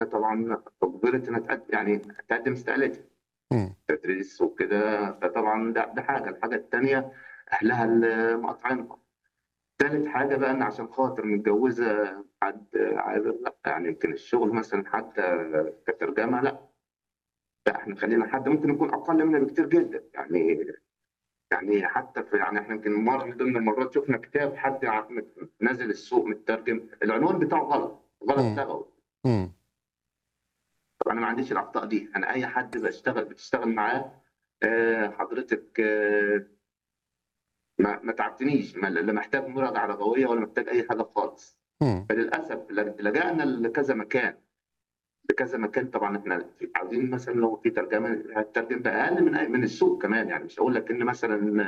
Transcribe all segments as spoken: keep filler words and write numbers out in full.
طبعًا أُجبرت إنها تقد يعني تقدّم استقالتها، إمم. تدريس وكده، فطبعًا ده ده حاجة، الحاجة التانية أهلها اللي مقاطعينها. تالت حاجة بقى إن عشان خاطر متجوّزة حد عابر لأ، يعني يمكن الشغل مثلًا حتى كترجمة لأ، لأ إحنا خلّينا حد ممكن يكون أقل منها بكتير جدًا، يعني يعني حتى في يعني إحنا يمكن مرّة من ضمن المرّات شُفنا كتاب حد ع م نازل السوق متّرجم، العنوان بتاعه غلط، غلط إمم. لغوي. إمم. طب أنا ما عنديش الأخطاء دي، أنا أي حد باشتغل بتشتغل معاه آآ حضرتك آه، ما ما تعبتنيش، ما لا محتاج مراجعة لغوية ولا محتاج أي حاجة خالص. إمم. فللأسف لج لجأنا لكذا مكان، لكذا مكان طبعًا إحنا ف عاوزين مثلًا لو في ترجمة هتترجم بأقل من أ من السوق كمان، يعني مش هاقول لك إن مثلًا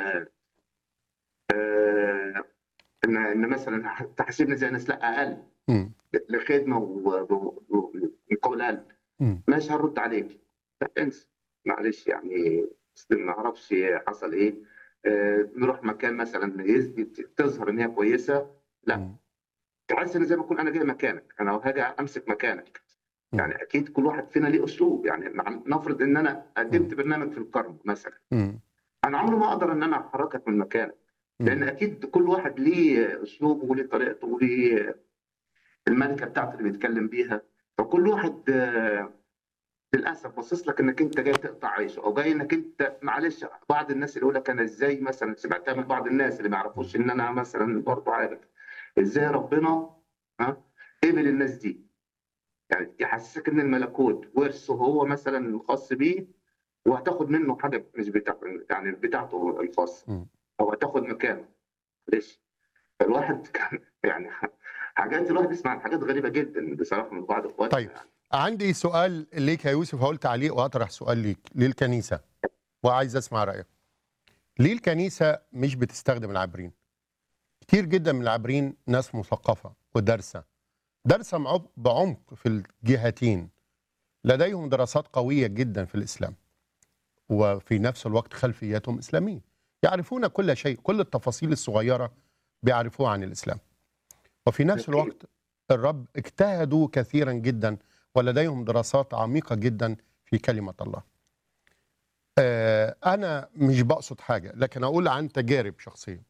آآ إن إن مثلًا ح تحاسبني زي الناس لأ أقل، إمم. لخدمة و و و ومقابل أقل. إمم. ماشي هنرد عليك، لأ انسى، معلش يعني أصل ما أعرفش حصل إيه، آآ نروح مكان مثلًا يز ت تظهر إن هي كويسة، لأ، إمم. تحس إن زي ما أكون أنا جاي مكانك، أنا هاجي أمسك مكانك، إمم. يعني أكيد كل واحد فينا ليه أسلوب، يعني مع نفرض إن أنا إمم. قدّمت برنامج في القرن مثلًا، إمم. أنا عمري ما أقدر إن أنا أحرّكك من مكانك، لإن إمم. أكيد كل واحد ليه أسلوبه وليه طريقته وليه المَلِكة بتاعته اللي بيتكلم بيها، فكل واحد آه، للأسف باصص لك إنّك أنت جاي تقطع عيشه، أو جاي إنّك أنت معلش بعض الناس اللي يقول لك أنا إزاي مثلًا سمعتها من بعض الناس اللي ما إمم. يعرفوش إن أنا مثلًا برضه عارف، إزاي ربنا ها قبل الناس دي، يعني يحسسك إن الملكوت ورثه هو مثلًا الخاص بيه، وهتاخد منه حاجة مش بتاع يعني بتاعته الخاصة، إمم. أو هتاخد مكانه، معلش. فالواحد كان يعني ح حاجات الواحد يسمع عن حاجات غريبة جدًا بصراحة من بعض طيب، إخواتنا يعني. عندي سؤال ليك يا يوسف، هاقول تعليق وأطرح سؤال ليك، للكنيسة، وعايز أسمع رأيك. ليه الكنيسة مش بتستخدم العابرين؟ كتير جدًا من العابرين ناس مثقفة ودارسة، دارسة معب بعمق في الجهتين، لديهم دراسات قوية جدًا في الإسلام، وفي نفس الوقت خلفياتهم إسلامية، يعرفون كل شيء، كل التفاصيل الصغيرة بيعرفوها عن الإسلام. وفي نفس أكيد. الوقت الرب اجتهدوا كثيرا جدا ولديهم دراسات عميقة جدا في كلمة الله. آه، أنا مش بقصد حاجة لكن أقول عن تجارب شخصية.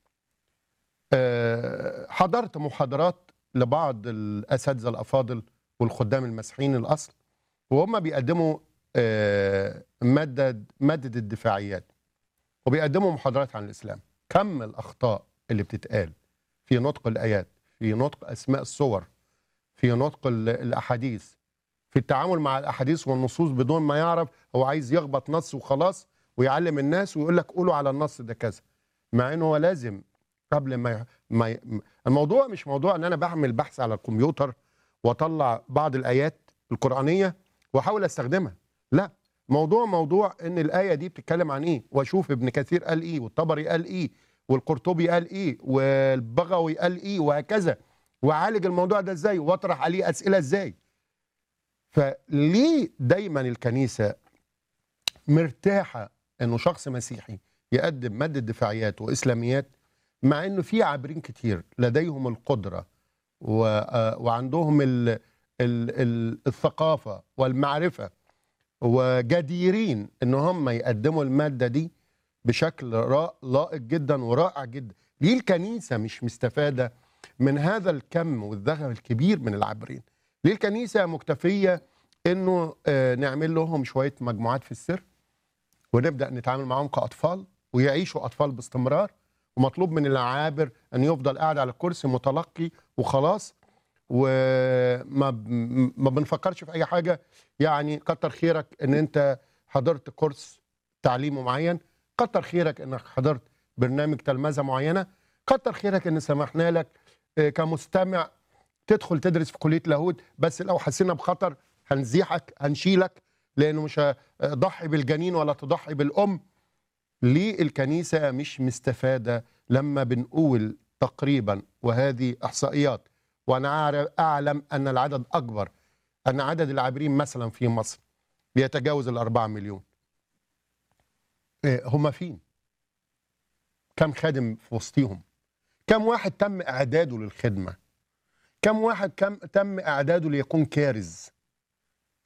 آه، حضرت محاضرات لبعض الأساتذة الأفاضل والخدام المسيحيين الأصل، وهم بيقدموا آه، مادة مادة الدفاعيات، وبيقدموا محاضرات عن الإسلام. كم الأخطاء اللي بتتقال في نطق الآيات، في نطق أسماء الصور، في نطق ال- الأحاديث، في التعامل مع الأحاديث والنصوص بدون ما يعرف، هو عايز يخبط نص وخلاص ويعلم الناس ويقول لك قولوا على النص ده كذا، مع انه هو لازم قبل ما ي- ما ي- الموضوع مش موضوع ان انا بعمل بحث على الكمبيوتر واطلع بعض الآيات القرآنية واحاول استخدمها. لا، موضوع موضوع ان الآية دي بتتكلم عن ايه، واشوف ابن كثير قال ايه، والطبري قال ايه، والقرطبي قال ايه، والبغوي قال ايه، وهكذا، واعالج الموضوع ده ازاي، واطرح عليه اسئله ازاي. فليه دايما الكنيسه مرتاحه انه شخص مسيحي يقدم ماده دفاعيات واسلاميات، مع انه في عابرين كتير لديهم القدره و... آه، وعندهم ال... ال... ال... الثقافه والمعرفه، وجديرين ان هم يقدموا الماده دي بشكل را... لائق جدا ورائع جدا. ليه الكنيسه مش مستفاده من هذا الكم والذخم الكبير من العابرين؟ ليه الكنيسه مكتفيه انه آه، نعمل لهم شويه مجموعات في السر ونبدا نتعامل معهم كاطفال ويعيشوا اطفال باستمرار، ومطلوب من العابر ان يفضل قاعد على الكرسي متلقي وخلاص، وما ب- ما بنفكرش في اي حاجه؟ يعني كتر خيرك ان انت حضرت كورس تعليمي معين، كتر خيرك انك حضرت برنامج تلمذه معينه، كتر خيرك ان سمحنا لك آه، كمستمع تدخل تدرس في كليه لاهوت، بس لو حسينا بخطر هنزيحك هنشيلك، لانه مش هضحي بالجنين ولا تضحي بالام. ليه الكنيسه مش مستفاده لما بنقول تقريبا، وهذه احصائيات وانا أعرف- اعلم ان العدد اكبر، ان عدد العابرين مثلا في مصر بيتجاوز الأربعة مليون؟ إيه هم فين؟ كم خادم في وسطهم؟ كم واحد تم اعداده للخدمه؟ كم واحد كم تم اعداده ليكون كارز؟